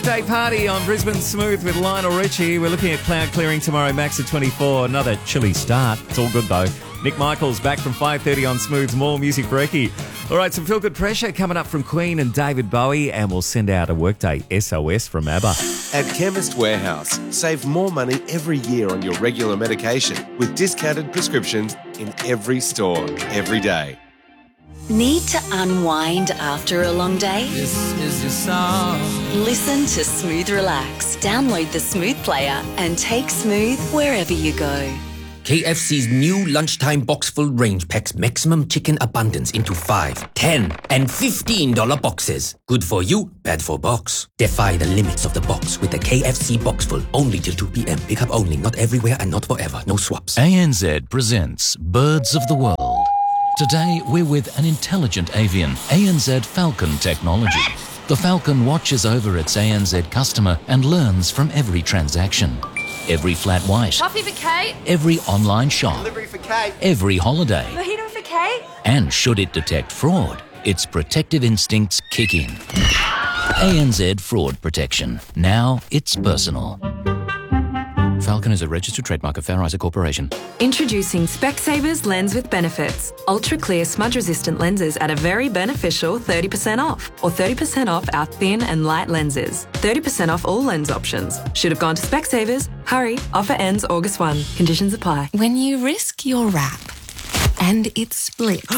Day party on Brisbane Smooth with Lionel Richie. We're looking at cloud clearing tomorrow, max at 24. Another chilly start. It's all good though. Nick Michaels back from 5:30 on Smooth's More Music Brekkie. All right, some feel-good pressure coming up from Queen and David Bowie, and we'll send out a workday SOS from ABBA. At Chemist Warehouse, save more money every year on your regular medication with discounted prescriptions in every store, every day. Need to unwind after a long day? This is your song. Listen to Smooth Relax. Download the Smooth player and take Smooth wherever you go. KFC's new lunchtime box-full range packs maximum chicken abundance into 5, 10 and $15 boxes. Good for you, bad for box. Defy the limits of the box with the KFC box-full. Only till 2 p.m. Pick up only, not everywhere and not forever. No swaps. ANZ presents Birds of the World. Today, we're with an intelligent avian, ANZ Falcon technology. The Falcon watches over its ANZ customer and learns from every transaction. Every flat white. Coffee for Kate. Every online shop. Delivery for Kate. Every holiday. Mojito for Kate. And should it detect fraud, its protective instincts kick in. ANZ Fraud Protection. Now it's personal. Falcon is a registered trademark of Fair Isaac Corporation. Introducing Specsavers Lens with Benefits. Ultra clear smudge resistant lenses at a very beneficial 30% off. Or 30% off our thin and light lenses. 30% off all lens options. Should have gone to Specsavers. Hurry, offer ends August 1. Conditions apply. When you risk your wrap and it splits.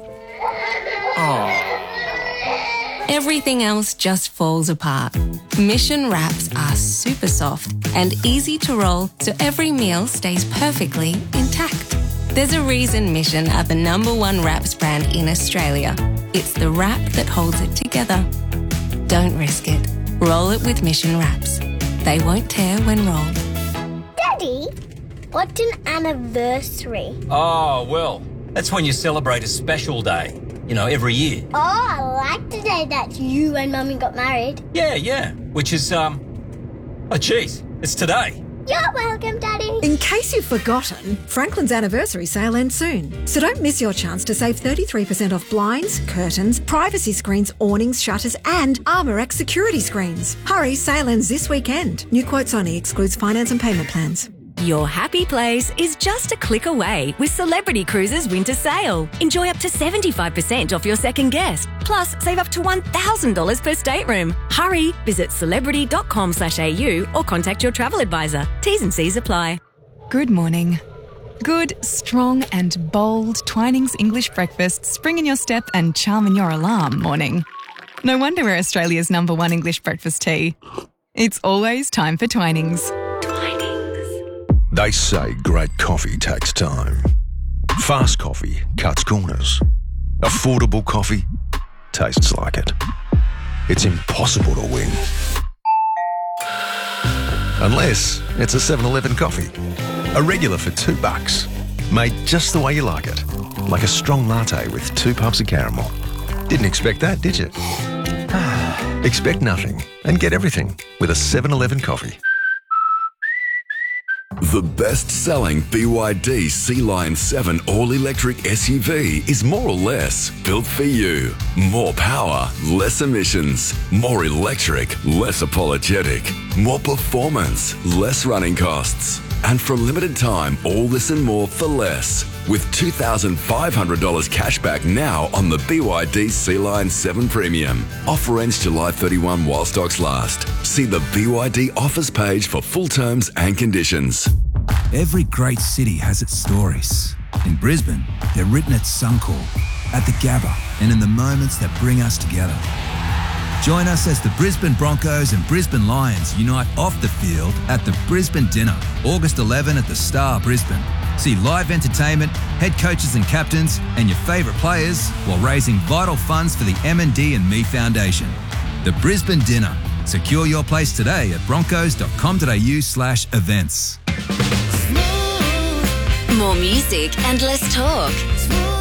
Everything else just falls apart. Mission wraps are super soft and easy to roll, so every meal stays perfectly intact. There's a reason Mission are the #1 wraps brand in Australia. It's the wrap that holds it together. Don't risk it. Roll it with Mission wraps. They won't tear when rolled. Daddy, what's an anniversary? Oh, well, that's when you celebrate a special day. You know, every year. Oh, I like the day that you and Mummy got married. Yeah. Which is, oh, geez, it's today. You're welcome, Daddy. In case you've forgotten, Franklin's anniversary sale ends soon. So don't miss your chance to save 33% off blinds, curtains, privacy screens, awnings, shutters and ArmorX security screens. Hurry, sale ends this weekend. New quotes only, excludes finance and payment plans. Your happy place is just a click away with Celebrity Cruises Winter Sale. Enjoy up to 75% off your second guest. Plus, save up to $1,000 per stateroom. Hurry, visit celebrity.com/au or contact your travel advisor. T's and C's apply. Good morning. Good, strong and bold Twinings English breakfast spring in your step and charm in your alarm morning. No wonder we're Australia's #1 English breakfast tea. It's always time for Twinings. They say great coffee takes time. Fast coffee cuts corners. Affordable coffee tastes like it. It's impossible to win. Unless it's a 7-Eleven coffee. A regular for $2. Made just the way you like it. Like a strong latte with 2 pumps of caramel. Didn't expect that, did you? Expect nothing and get everything with a 7-Eleven coffee. The best-selling BYD Sea Lion 7 all-electric SUV is more or less built for you. More power, less emissions. More electric, less apologetic. More performance, less running costs. And for a limited time, all this and more for less. With $2,500 cash back now on the BYD Sea Lion 7 Premium. Offer ends July 31 while stocks last. See the BYD offers page for full terms and conditions. Every great city has its stories. In Brisbane, they're written at Suncorp, at the Gabba, and in the moments that bring us together. Join us as the Brisbane Broncos and Brisbane Lions unite off the field at the Brisbane Dinner, August 11 at the Star Brisbane. See live entertainment, head coaches and captains, and your favourite players while raising vital funds for the M&D and Me Foundation. The Brisbane Dinner. Secure your place today at broncos.com.au/events. More music and less talk.